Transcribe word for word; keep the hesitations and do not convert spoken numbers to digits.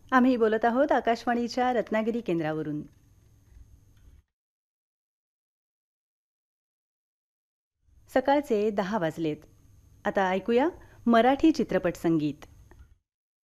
आम्ही बोलत आहोत आकाशवाणीच्या रत्नागिरी केंद्रावरून. सकाळचे दहा वाजलेत. आता ऐकूया मराठी चित्रपट संगीत.